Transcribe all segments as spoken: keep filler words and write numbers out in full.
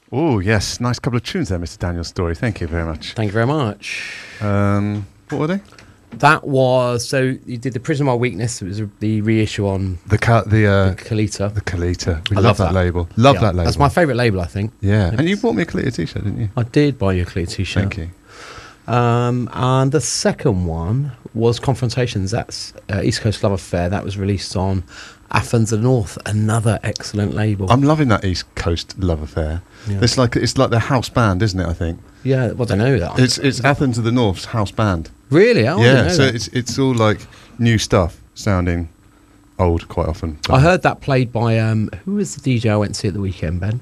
Oh, yes. Nice couple of tunes there, Mister Daniel Story. Thank you very much. Thank you very much. Um, what were they? That was, so you did the Prison While Weakness. It was the reissue on The ca- the, uh, the Kalita. the Kalita. We I love, love that, that. label. Love Yeah, that label. That's my favourite label, I think. Yeah. It's- And you bought me a Kalita t-shirt, didn't you? I did buy you a Kalita t-shirt. Thank you. Um, and the second one was Confrontations. That's uh, East Coast Love Affair. That was released on Athens of the North, another excellent label. I'm loving that East Coast Love Affair. Yeah. It's like it's like their house band, isn't it? I think yeah, well, I don't know that. it's it's Athens of the North's house band. Really? Oh, I didn't yeah, know so that. it's it's all like new stuff, sounding old quite often. I heard that played by um, who was the D J I went to see at the weekend, Ben?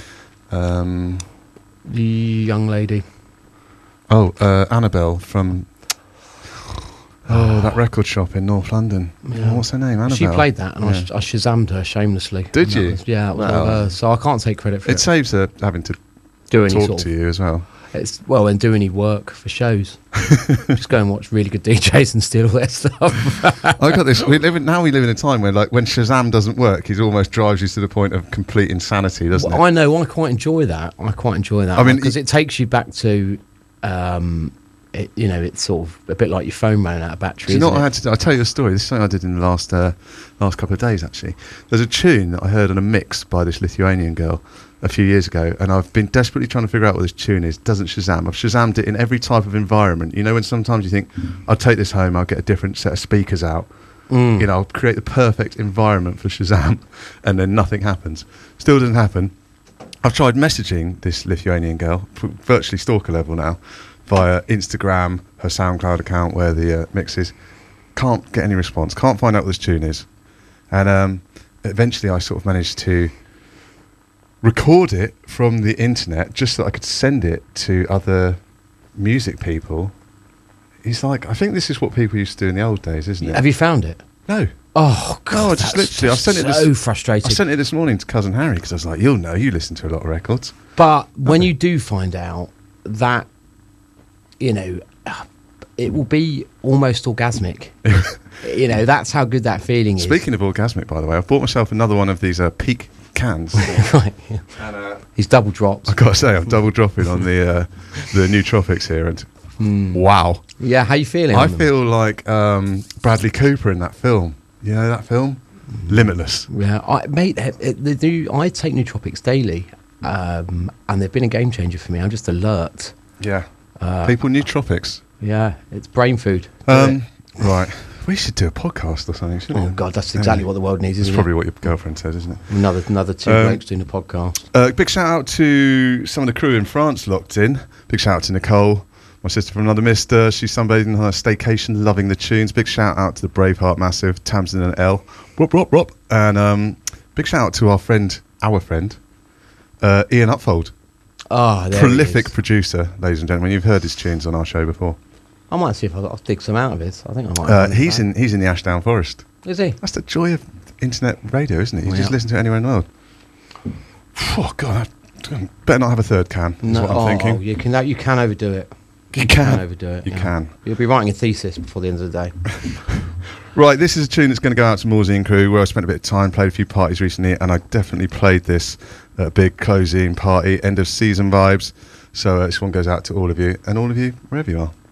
Um, The young lady. oh, uh, Annabelle from oh that record shop in North London. Yeah. Oh, what's her name? Annabelle. She played that, and I, Yeah. sh- I Shazammed her shamelessly. Did And that you? was- yeah, it was Well, one of hers, so I can't take credit for It it. saves her having to Do any talk sort to of, you as well. it's well, and do any work for shows. Just go and watch really good D Js and steal all their stuff. I got this. We live in, now we live in a time where, like, when Shazam doesn't work, it almost drives you to the point of complete insanity, doesn't Well, it? I know. I quite enjoy that. I quite enjoy that. I mean, because it- it takes you back to, um, it, you know, it's sort of a bit like your phone running out of battery. Do you know isn't what I it? had to do? I'll tell you a story. This is something I did in the last uh, last couple of days, actually. There's a tune that I heard on a mix by this Lithuanian girl a few years ago, and I've been desperately trying to figure out what this tune is. Doesn't Shazam. I've Shazammed it in every type of environment. You know, when sometimes you think, I'll take this home, I'll get a different set of speakers out. Mm. You know, I'll create the perfect environment for Shazam, and then nothing happens. Still doesn't happen. I've tried messaging this Lithuanian girl, f- virtually stalker level now, via Instagram, her SoundCloud account where the uh, mix is. Can't get any response. Can't find out what this tune is. And um, eventually I sort of managed to record it from the internet just so I could send it to other music people. He's like, I think this is what people used to do in the old days, isn't it? Have you found it? No. Oh God, No, I just that's literally- I sent it so this- frustrating. I sent it this morning to Cousin Harry because I was like, you'll know, you listen to a lot of records. But when Okay. you do find out that, you know, it will be almost orgasmic. You know, that's how good that feeling is. Speaking of orgasmic, by the way, I've bought myself another one of these uh, Peak cans. Right, yeah. And, uh, He's double dropped. I've got to say, I'm double dropping on the uh, the new Tropics here, and Hmm. wow, Yeah, how you feeling? I on them? feel like um, Bradley Cooper in that film. You know that film, Limitless. Yeah, I, mate, they, they do. I take nootropics daily, um, and they've been a game changer for me. I'm just alert. Yeah, Uh, people need Tropics. Yeah, it's brain food. Do Um, it. right, we should do a podcast or something. Shouldn't Oh we? God, that's exactly Yeah. what the world needs. That's Isn't probably it? what your girlfriend says, isn't it? Another another two Um, blokes doing a podcast. Uh, big shout out to some of the crew in France locked in. Big shout out to Nicole, my sister from another mister. She's sunbathing on her staycation, loving the tunes. Big shout out to the Braveheart Massive, Tamsin and Elle. Rop, rop, rop. And um, big shout out to our friend, our friend, uh, Ian Upfold. Oh, there Prolific He is. producer, ladies and gentlemen. You've heard his tunes on our show before. I might see if I'll, I'll dig some out of it. I think I might. Uh, find he's that. in he's in the Ashdown Forest. Is he? That's the joy of internet radio, isn't it? You Oh, just yeah. listen to it anywhere in the world. Oh, God. I better not have a third can, is what I'm oh, thinking. oh, you can. You can overdo it. You can. overdo it. You yeah. can. You'll be writing a thesis before the end of the day. Right, this is a tune that's going to go out to Morsey and crew, where I spent a bit of time, played a few parties recently, and I definitely played this at a big closing party, end of season vibes. So uh, this one goes out to all of you, and all of you, wherever you are.